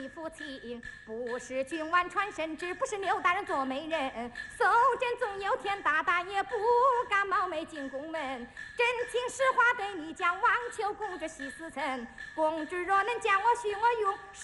的父亲，不是君王传圣旨，不是刘大人做媒人。搜朕总有天，大大也不敢冒昧进宫门。真情实话对你讲，望求公主息死臣。公主若能将我许我用。